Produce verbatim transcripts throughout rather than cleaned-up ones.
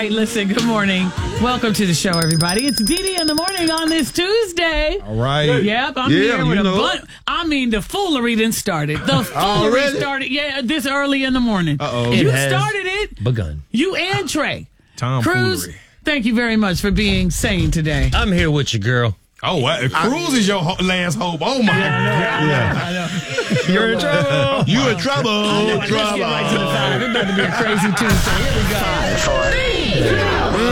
right, listen, good morning. Welcome to the show, everybody. It's Dee Dee in the morning on this Tuesday. All right. Yep, I'm yeah, here with a know. bunch. I mean, the foolery didn't start it. The foolery Already? started, yeah, this early in the morning. Uh-oh. You It has started it. begun. You and Trey. Tom Cruz, foolery. thank you very much for being sane today. I'm here with you, girl. Oh, wow. Cruz is your ho- last hope. Oh, my God. I know. You're in trouble. You in trouble. I know. Let's get right to the five. It's about to be a crazy Tuesday. Here we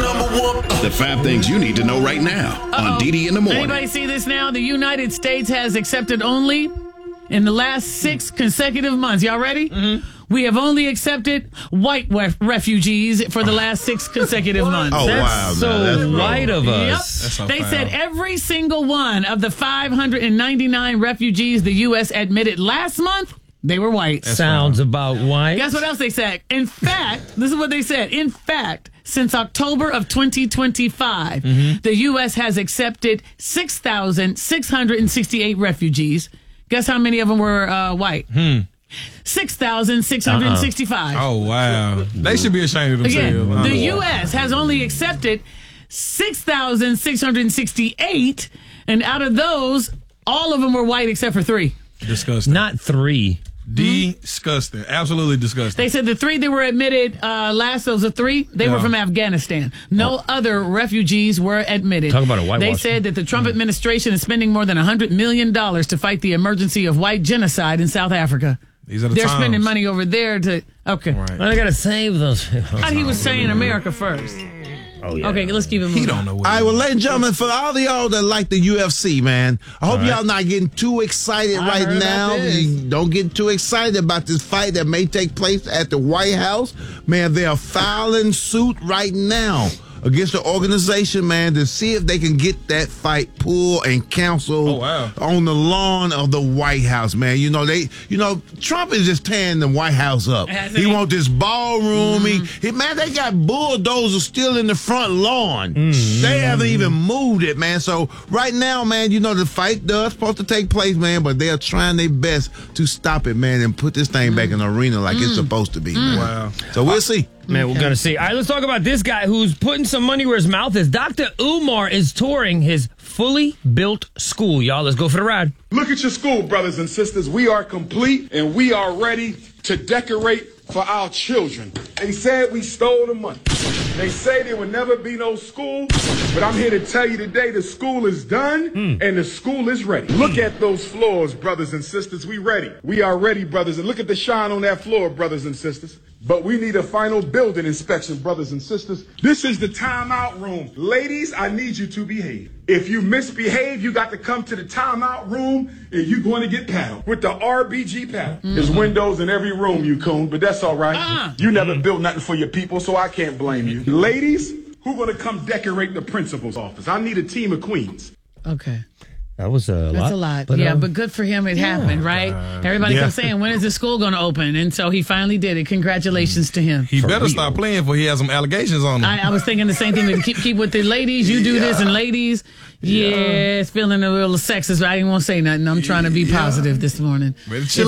go. The five things you need to know right now Uh-oh. on Dee Dee in the morning. Anybody see this now? The United States has accepted only in the last six consecutive months. Y'all ready? Mm-hmm. We have only accepted white ref- refugees for the last six consecutive months. Oh, That's wow. so man. That's white of Yep. us. That's so They foul. said every single one of the five hundred ninety-nine refugees the U S admitted last month, they were white. Sounds about white. Guess what else they said? In fact, this is what they said. In fact, since October of twenty twenty-five, Mm-hmm. the U S has accepted six thousand six hundred sixty-eight refugees. Guess how many of them were uh, white? Hmm. six thousand six hundred sixty-five. Oh, wow. They should be ashamed of Again, themselves. the huh? U S has only accepted six thousand six hundred sixty-eight, and out of those, all of them were white except for three. Disgusting. Not three. Disgusting. Absolutely disgusting. They said the three that were admitted uh, last, those are three, they were Yeah. from Afghanistan. No other refugees were admitted. Talk about a whitewash. They said that the Trump administration is spending more than one hundred million dollars to fight the emergency of white genocide in South Africa. These are the They're times. spending money over there to, okay. Right. I gotta save those. I thought he was saying America first. Oh yeah. Okay, let's keep it moving. He don't know what All right, he well, wants. ladies and gentlemen, for all of y'all that like the U F C, man, I hope All right. y'all not getting too excited I right heard about now. this. You don't get too excited about this fight that may take place at the White House. Man, they're filing suit right now against the organization, man, to see if they can get that fight pulled and canceled Oh, wow. on the lawn of the White House, man. You know, they, you know, Trump is just tearing the White House up. Hasn't He he? want this ballroom. Mm-hmm. He, he, man, they got bulldozers still in the front lawn. They haven't even moved it, man. So right now, man, you know, the fight does supposed to take place, man, but they are trying their best to stop it, man, and put this thing back in the arena like it's supposed to be, man. Wow. So we'll see. Man, we're gonna see. All right, let's talk about this guy who's putting some money where his mouth is. Doctor Umar is touring his fully built school. Y'all, let's go for the ride. Look at your school, brothers and sisters. We are complete and we are ready to decorate for our children. They said we stole the money. They say there will never be no school, but I'm here to tell you today the school is done and the school is ready. Look at those floors, brothers and sisters. We ready. We are ready, brothers. And look at the shine on that floor, brothers and sisters. But we need a final building inspection, brothers and sisters. This is the timeout room. Ladies, I need you to behave. If you misbehave, you got to come to the timeout room and you're going to get paddled with the R B G paddle. There's windows in every room, you coon, but that's all right. Ah. You never built nothing for your people, so I can't blame you. Ladies, who going to come decorate the principal's office? I need a team of queens. Okay. That was a lot. That's a lot. But, yeah, um, but good for him. It happened, right? Everybody yeah. kept saying, when is the school going to open? And so he finally did it. Congratulations to him. He better stop playing before he has some allegations on him. I, I was thinking the same thing. To keep, keep with the ladies. You do this, and ladies, yeah, it's feeling a little sexist, but I didn't want to say nothing. I'm trying to be positive this morning. Better chill